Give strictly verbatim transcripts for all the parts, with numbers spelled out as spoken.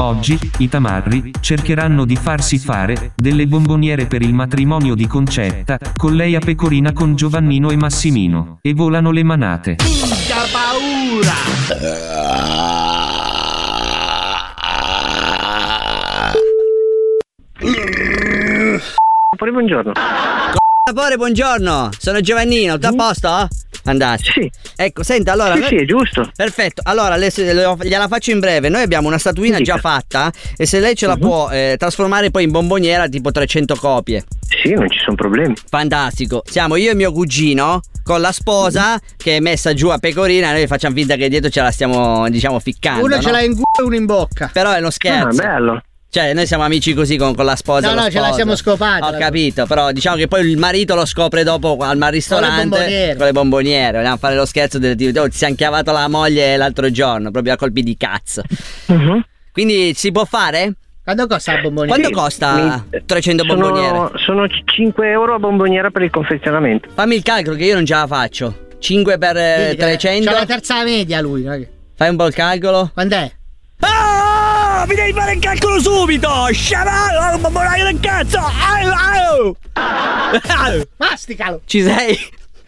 Oggi, i tamarri cercheranno di farsi fare delle bomboniere per il matrimonio di Concetta, con lei a Pecorina con Giovannino e Massimino. E volano le manate. Minchia paura! Pure buongiorno. Sapore, buongiorno. Sono Giovannino, tutto a posto? Fantastico. Sì. Ecco, senta, allora Sì, noi... sì, è giusto. Perfetto, allora le, le, gliela faccio in breve. Noi abbiamo una statuina Dica. già fatta e se lei ce la Mhm. può eh, trasformare poi in bomboniera tipo trecento copie. Sì, non ci sono problemi. Fantastico. Siamo io e mio cugino con la sposa che è messa giù a Pecorina e noi facciamo finta che dietro ce la stiamo, diciamo, ficcando. Uno no? ce l'ha in culo e uno in bocca. Però è uno Ah, scherzo. bello. Cioè, noi siamo amici così con, con la sposa. No, lo no, ce la sposo. siamo scopata. Ho capito, però diciamo che poi il marito lo scopre dopo al ristorante bomboniere. con le bomboniere. Vogliamo fare lo scherzo del tipo, oh, ti siamo chiavato la moglie l'altro giorno, proprio a colpi di cazzo. Mhm. Quindi si può fare? Quanto costa la bomboniera? Quanto costa Mi- trecento bomboniere? Sono, sono cinque euro a bomboniera per il confezionamento. Fammi il calcolo che io non ce la faccio. cinque per eh, Vedi che trecento. C'ha la terza media lui. no? Fai un po' il calcolo. Quant'è? Ah, mi devi fare il calcolo subito! Sciamano, bomboniere del cazzo! Au, au. Masticalo. Ci sei?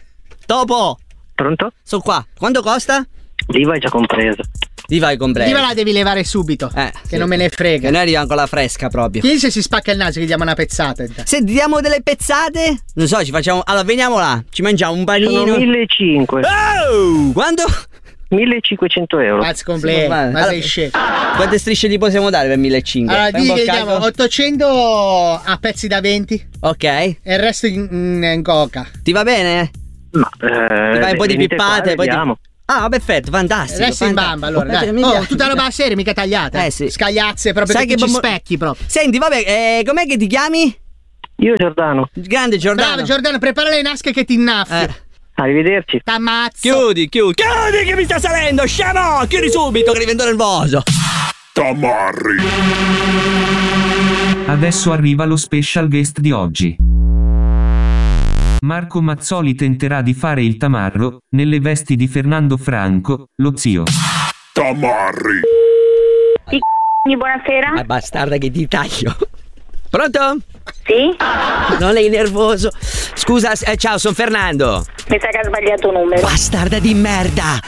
Dopo. Pronto? Sono qua. Quanto costa? L'I V A è già compreso. Ti vai con breve. L'I V A la devi levare subito. Eh, che sì. non me ne frega. Che noi arriviamo con la fresca proprio. Chi se si spacca il naso che diamo una pezzata? Se diamo delle pezzate, non so, ci facciamo. Allora, veniamo là, ci mangiamo un panino. Sono millecinquecento. Oh! Quando? millecinquecento euro. Cazzo completo. Sì, Ma allora- sei scemo. Quante strisce ti possiamo dare per millecinquecento? Allora, Fai un digli po' che il diamo calcolo? ottocento a pezzi da venti Ok. e il resto in, in, in coca. Ti va bene? Ma eh, Ti fai un po' di venite qua pippate, e poi ti... vediamo. Ah, perfetto, fantastico. Il resto in fantastico. bamba allora. Dai. Mi Oh, piace, tutta mi roba piace. seria, mica tagliata. Eh, sì. Scagliazze proprio Sai che che ci bombo- specchi proprio. Senti, vabbè, eh, com'è che ti chiami? Io Giordano. Grande Giordano. Bravo Giordano, prepara le nasche che ti innaffio. Eh. Arrivederci. T'ammazzo. Chiudi, chiudi, chiudi che mi sta salendo, scemo! Chiudi subito che divento nervoso. Tamarri. Adesso arriva lo special guest di oggi. Marco Mazzoli tenterà di fare il tamarro, nelle vesti di Fernando Franco, lo zio. Tamarri. Buonasera. Ma bastarda che ti taglio. Pronto? Sì? Non lei nervoso. Scusa, eh, ciao, sono Fernando. Mi sa che ha sbagliato numero. Bastarda di merda.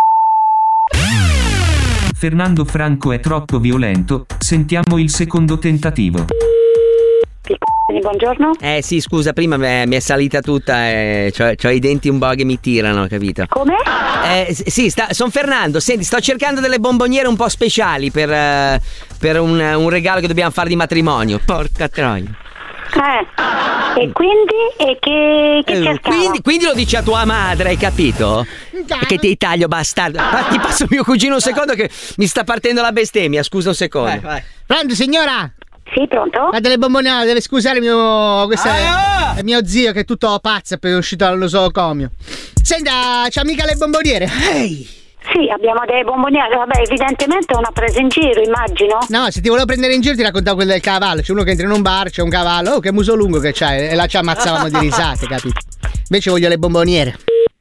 Fernando Franco è troppo violento, sentiamo il secondo tentativo. Buongiorno. Eh sì, scusa, prima mi mi è salita tutta e c'ho, c'ho i denti un po' che mi tirano, capito? Come? Eh s- sì, sta, sono Fernando. Senti, sto cercando delle bomboniere un po' speciali per, eh, per un, un regalo che dobbiamo fare di matrimonio. Porca troia. Eh. E quindi? E che, che Eh, cercava? quindi, quindi lo dici a tua madre, hai capito? Che ti taglio, bastardo. Ma ti passo mio cugino un secondo che mi sta partendo la bestemmia. Scusa un secondo. Pronto signora? Sì, pronto? Ha delle bomboniere, deve scusare mio. Questo Ah! è, è mio zio che è tutto pazzo appena uscito dall'osocomio. Senta, c'ha mica le bomboniere? Ehi! Sì, abbiamo delle bomboniere. Vabbè, evidentemente è una presa in giro, immagino. No, se ti volevo prendere in giro ti raccontavo quello del cavallo. C'è uno che entra in un bar, c'è un cavallo. Oh, che muso lungo che c'hai. E là ci ammazzavamo di risate, capito? Invece voglio le bomboniere.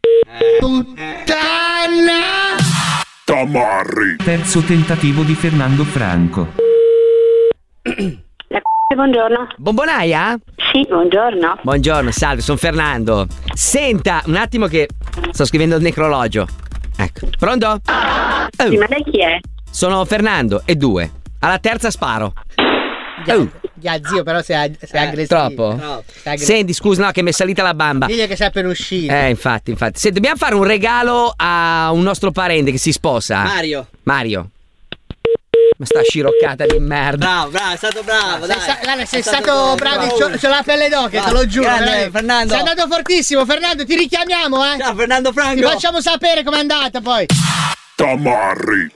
Puttana! Tamarri. Terzo tentativo di Fernando Franco. La c***o, buongiorno. Bombonaia? Sì, buongiorno. Buongiorno, salve, sono Fernando. Senta, un attimo che sto scrivendo il necrologio. Ecco, pronto? Oh, Sì, ma lei chi è? sono Fernando e due. Alla terza sparo. Oh, Ya, zio, però sei, sei aggressivo. troppo? Sei aggressivo. Senti, scusa, no, che mi è salita la bamba. Digli che sei appena uscito. Eh, infatti, infatti. Se dobbiamo fare un regalo a un nostro parente che si sposa. Mario. Mario. Ma sta sciroccata di merda. Bravo, bravo, è stato bravo, Sei, dai. sta- guarda, sei È stato bravo, c'ho, c'ho la pelle d'oca, te lo giuro. Grande, veramente. Fernando. Sei andato fortissimo, Fernando, ti richiamiamo, eh. Ciao Fernando Ti Franco. facciamo sapere com'è andata poi. Tamarri.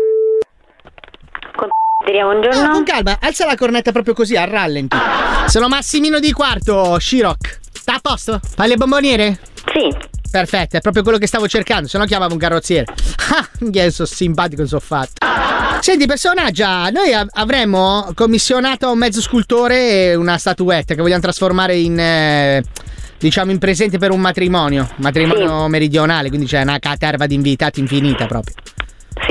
Buongiorno. Ah, con calma, alza la cornetta proprio così, a rallenti. Sono Massimino di Quarto, Shirock. Sta a posto? Fai le bomboniere? Sì. Perfetto, è proprio quello che stavo cercando, se no chiamavo un carrozziere. Ah, che sono simpatico, sono fatto. Senti, personaggia, noi av- avremmo commissionato un mezzo scultore e una statuetta che vogliamo trasformare in, eh, diciamo, in presente per un matrimonio. Matrimonio Sì. meridionale, quindi c'è una caterva di invitati infinita proprio. Sì.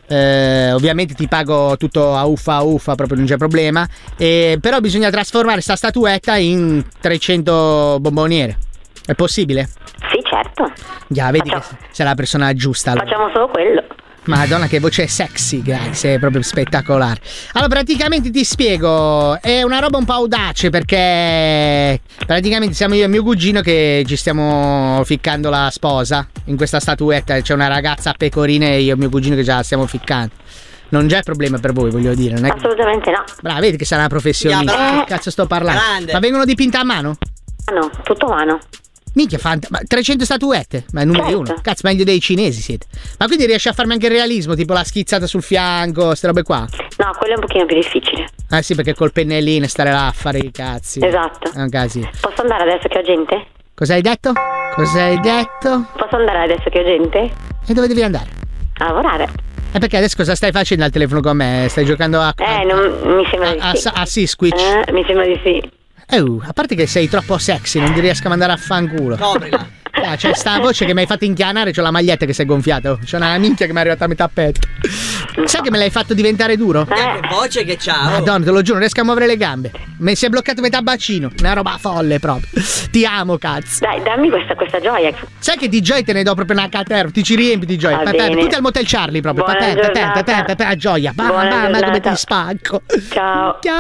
Eh, ovviamente ti pago tutto a uffa a uffa, proprio non c'è problema. Eh, però bisogna trasformare sta statuetta in trecento bomboniere. È possibile? Sì, certo. Già, vedi Facciamo. che sei la persona giusta. Allora. Facciamo solo quello. Madonna, che voce sexy che hai, sei proprio spettacolare. Allora, praticamente ti spiego, è una roba un po' audace perché praticamente siamo io e mio cugino che ci stiamo ficcando la sposa in questa statuetta. C'è una ragazza a pecorine e io e mio cugino che già la stiamo ficcando. Non c'è problema per voi, voglio dire. Non è... Assolutamente no. Brava, vedi che sei una professionista. Yeah, che cazzo sto parlando? Grande. Ma vengono dipinte a mano? No, tutto mano. Minchia, fant- ma trecento statuette? Ma è il numero Certo. uno. Cazzo, meglio dei cinesi siete. Ma quindi riesci a farmi anche il realismo, tipo la schizzata sul fianco, ste robe qua? No, quello è un pochino più difficile. Ah sì, perché col pennellino stare là a fare i cazzi. Esatto. È un casino. Posso andare adesso che ho gente? Cosa hai detto? Cosa hai detto? Posso andare adesso che ho gente? E dove devi andare? A lavorare. E perché adesso cosa stai facendo al telefono con me? Stai giocando a... Eh, non mi sembra di a, sì. a, a sì, Switch. Eh, mi sembra di sì. Eh, uh, a parte che sei troppo sexy, non ti riesco a mandare a fanculo. Coprila. Ah, c'è sta voce che mi hai fatto inchianare, c'ho la maglietta che si è gonfiata. C'è una minchia che mi è arrivata a metà petto. Sai che me l'hai fatto diventare duro? Eh, Che voce che c'ha. oh. Madonna, te lo giuro, non riesco a muovere le gambe. Mi si è bloccato metà bacino. Una roba folle proprio. Ti amo, cazzo. dai, dammi questa, questa gioia. Sai che di gioia te ne do proprio una caterva. Ti ci riempi di gioia. Va Pepe, bene. tutti al Motel Charlie proprio. Buona Pepe, Pepe, giornata. Pepe, Pepe, a gioia. Mamma, Buona mamma, come giornata. ti spacco. Ciao. Ciao.